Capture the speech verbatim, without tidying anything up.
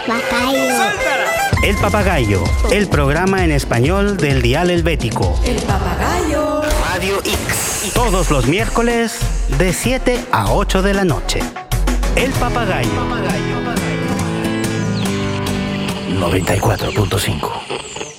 papagayo. El Papagayo, el programa en español del Dial Helvético. El Papagayo. Radio X. Todos los miércoles de siete a ocho de la noche. El Papagayo. noventa y cuatro punto cinco.